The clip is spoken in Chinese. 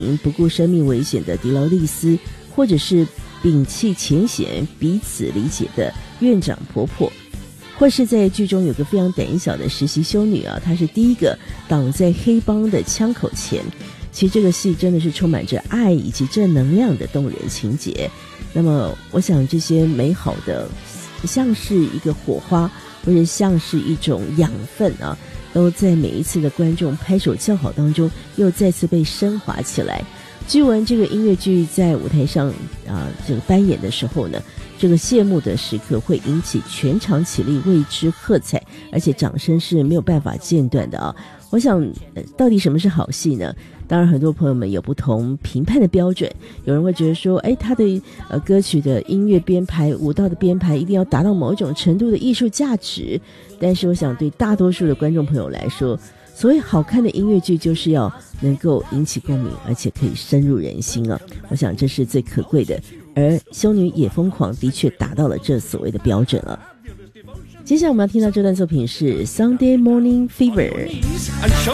不顾生命危险的狄劳利斯，或者是摒弃前嫌彼此理解的院长婆婆，或是在剧中有个非常胆小的实习修女啊，她是第一个挡在黑帮的枪口前。其实这个戏真的是充满着爱以及正能量的动人情节。那么我想这些美好的像是一个火花，或者像是一种养分啊，都在每一次的观众拍手叫好当中又再次被升华起来。据闻这个音乐剧在舞台上这个扮演的时候呢，这个谢幕的时刻会引起全场起立为之喝彩，而且掌声是没有办法间断的啊。我想到底什么是好戏呢？当然很多朋友们有不同评判的标准，有人会觉得说他的歌曲的音乐编排、舞蹈的编排一定要达到某种程度的艺术价值，但是我想对大多数的观众朋友来说，所谓好看的音乐剧就是要能够引起共鸣，而且可以深入人心啊！我想这是最可贵的，而修女也疯狂的确达到了这所谓的标准了。接下来我们要听到这段作品是 Sunday Morning Fever。